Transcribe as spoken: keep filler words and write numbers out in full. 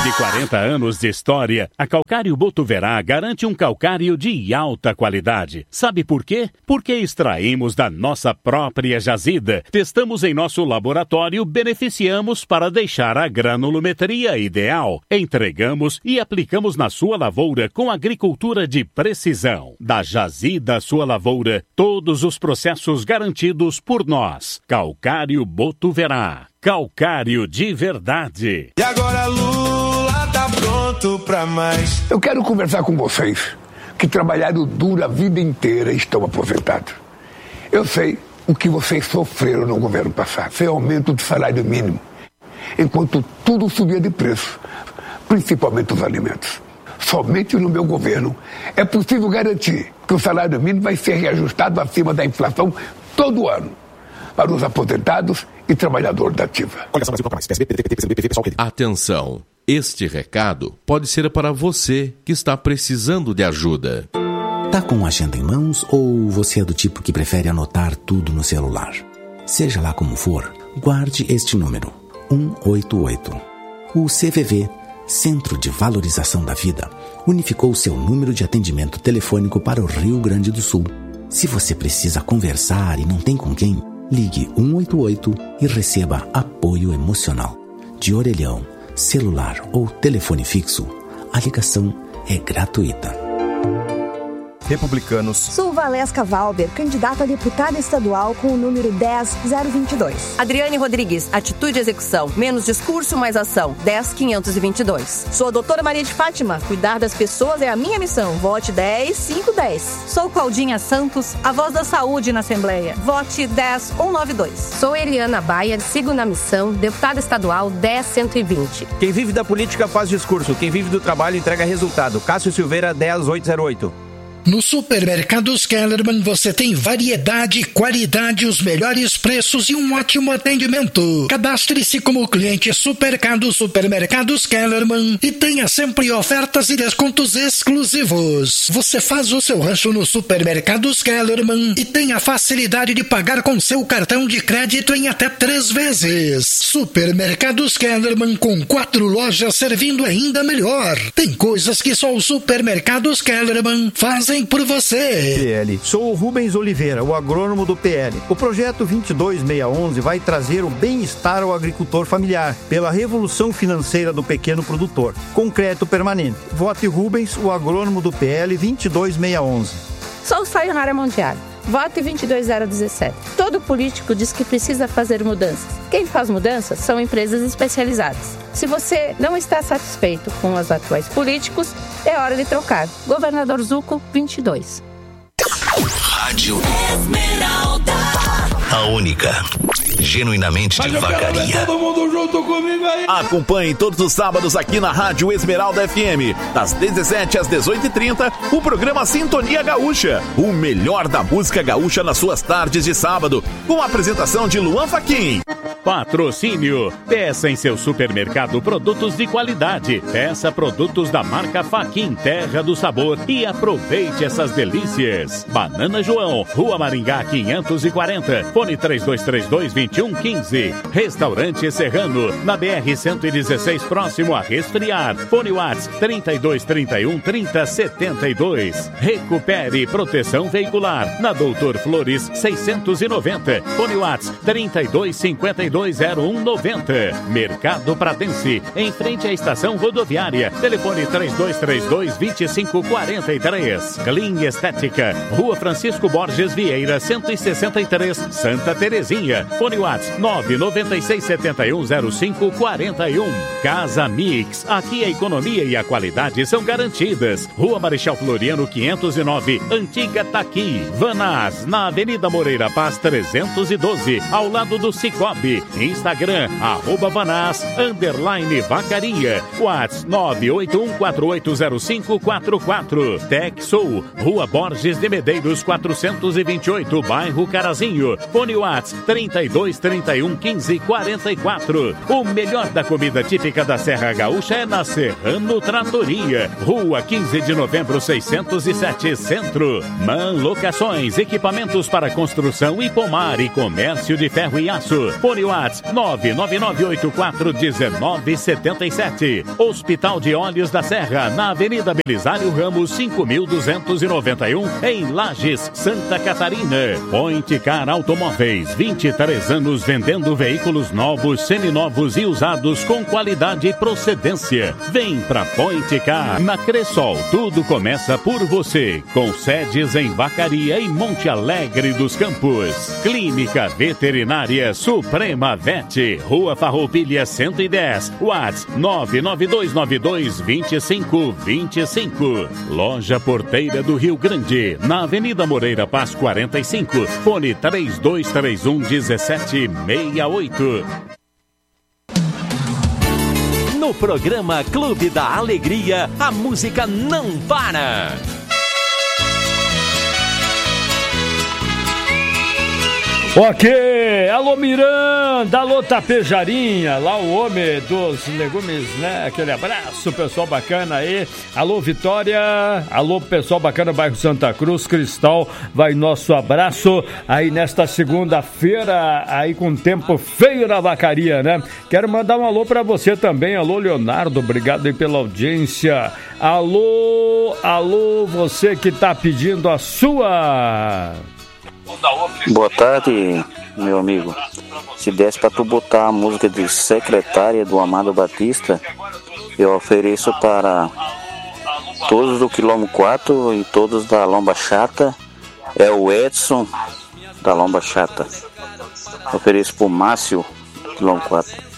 de quarenta anos de história, a Calcário Botuverá garante um calcário de alta qualidade. Sabe por quê? Porque extraímos da nossa própria jazida, testamos em nosso laboratório, beneficiamos para deixar a granulometria ideal, entregamos e aplicamos na sua lavoura com agricultura de precisão. Da jazida à sua lavoura, todos os processos garantidos por nós. Calcário Botuverá. Calcário de verdade. E agora Lula tá pronto pra mais. Eu quero conversar com vocês que trabalharam duro a vida inteira e estão aposentados. Eu sei o que vocês sofreram no governo passado. Foi aumento do salário mínimo, enquanto tudo subia de preço, principalmente os alimentos. Somente no meu governo é possível garantir que o salário mínimo vai ser reajustado acima da inflação todo ano para os aposentados e trabalhadores da ativa. Atenção, este recado pode ser para você que está precisando de ajuda. Tá com a agenda em mãos ou você é do tipo que prefere anotar tudo no celular? Seja lá como for, guarde este número, um oito oito. O C V V, Centro de Valorização da Vida, unificou seu número de atendimento telefônico para o Rio Grande do Sul. Se você precisa conversar e não tem com quem, ligue um oito oito e receba apoio emocional. De orelhão, celular ou telefone fixo, a ligação é gratuita. Republicanos. Sou Valesca Valber, candidata a deputada estadual com o número dez zero vinte e dois. Adriane Rodrigues, atitude e execução. Menos discurso, mais ação. dez quinhentos e vinte e dois. Sou a doutora Maria de Fátima. Cuidar das pessoas é a minha missão. Vote dez cinco dez. Sou Claudinha Santos, a voz da saúde na Assembleia. Vote dez cento e noventa e dois. Sou Eliana Baia, sigo na missão, deputada estadual dez cento e vinte. Quem vive da política faz discurso. Quem vive do trabalho entrega resultado. Cássio Silveira, dez oito zero oito. No Supermercados Kellerman você tem variedade, qualidade, os melhores preços e um ótimo atendimento. Cadastre-se como cliente Supermercados Supermercados Kellerman e tenha sempre ofertas e descontos exclusivos. Você faz o seu rancho no Supermercados Kellerman e tem a facilidade de pagar com seu cartão de crédito em até três vezes. Supermercados Kellerman com quatro lojas servindo ainda melhor. Tem coisas que só o Supermercados Kellerman fazem por você. P L. Sou o Rubens Oliveira, o agrônomo do P L. O projeto vinte e dois seis onze vai trazer o bem-estar ao agricultor familiar pela revolução financeira do pequeno produtor. Concreto permanente. Vote Rubens, o agrônomo do P L vinte e dois seis onze. Sou Sayonara Mondial. Vote vinte e dois zero dezessete. Todo político diz que precisa fazer mudanças. Quem faz mudanças são empresas especializadas. Se você não está satisfeito com os atuais políticos, é hora de trocar. Governador Zucco, vinte e dois. Rádio Esmeralda. A única. Genuinamente de vacaria. Todo mundo junto comigo aí. Acompanhe todos os sábados aqui na Rádio Esmeralda F M, das dezessete às dezoito e trinta, o programa Sintonia Gaúcha, o melhor da música gaúcha nas suas tardes de sábado, com a apresentação de Luan Fachin. Patrocínio. Peça em seu supermercado produtos de qualidade. Peça produtos da marca Fachin, Terra do Sabor, e aproveite essas delícias. Banana João, Rua Maringá quinhentos e quarenta, fone três dois três dois, vinte e um quinze. Restaurante Serrano, na B R cento e dezesseis, próximo a Resfriar. Fone WhatsApp trinta e dois, trinta e um, trinta, setenta e dois. Recupere Proteção Veicular, na Doutor Flores seiscentos e noventa. Fone WhatsApp trinta e dois, cinquenta e dois, zero um noventa. Mercado Pratense, em frente à estação rodoviária. Telefone três dois três dois, vinte e cinco quarenta e três. Clean Estética, Rua Francisco Borges Vieira, cento e sessenta e três, Santa Terezinha. Fone WhatsApp nove nove seis sete um zero cinco quatro um. Casa Mix, aqui a economia e a qualidade são garantidas. Rua Marechal Floriano quinhentos e nove, Antiga Taqui. Vanaz, na Avenida Moreira Paz trezentos e doze, ao lado do Cicobi. Instagram, arroba Vanaz, underline Vacaria. WhatsApp nove oito um quatro oito zero cinco quatro quatro. TecSou, Rua Borges de Medeiros quatrocentos e vinte e oito, bairro Carazinho. Fone WhatsApp trinta e dois dois três um, um cinco quatro quatro. O melhor da comida típica da Serra Gaúcha é na Serrano Tratoria, Rua quinze de novembro, seiscentos e sete, Centro. Man Locações, equipamentos para construção e pomar e comércio de ferro e aço. Fone WhatsApp nove nove nove oito quatro um nove sete sete. Hospital de Olhos da Serra, na Avenida Belisário Ramos, cinco mil duzentos e noventa e um, em Lages, Santa Catarina. Point Car Automóveis, vinte e três anos vendendo veículos novos, seminovos e usados com qualidade e procedência. Vem pra Point Car. Na Cressol, tudo começa por você, com sedes em Vacaria e Monte Alegre dos Campos. Clínica Veterinária Suprema Vet, Rua Farroupilha cento e dez, WhatsApp nove nove dois nove dois, dois cinco dois cinco. Loja Porteira do Rio Grande, na Avenida Moreira Paz quarenta e cinco, fone três dois três um, um sete seis oito. No programa Clube da Alegria, a música não para. Ok, alô Miranda, alô Tapejarinha, lá o homem dos legumes, né? Aquele abraço, pessoal bacana aí. Alô Vitória, alô pessoal bacana, bairro Santa Cruz, Cristal, vai nosso abraço aí nesta segunda-feira, aí com tempo feio na vacaria, né? Quero mandar um alô pra você também, alô Leonardo, obrigado aí pela audiência. Alô, alô, você que tá pedindo a sua... Boa tarde, meu amigo. Se desse pra tu botar a música de Secretária do Amado Batista, eu ofereço para todos do quilômetro quatro e todos da Lomba Chata. É o Edson da Lomba Chata. Ofereço pro Márcio, quilômetro quatro.